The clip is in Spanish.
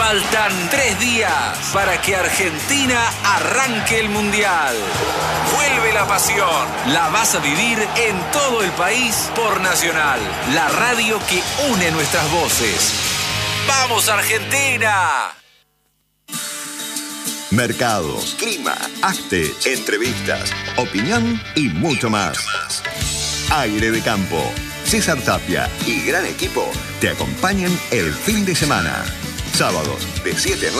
Faltan 3 días para que Argentina arranque el Mundial. Vuelve la pasión. La vas a vivir en todo el país por Nacional, la radio que une nuestras voces. ¡Vamos, Argentina! Mercados, clima, arte, entrevistas, opinión y mucho más. Aire de Campo. César Tapia y gran equipo te acompañan el fin de semana. Sábados de 7 a 9.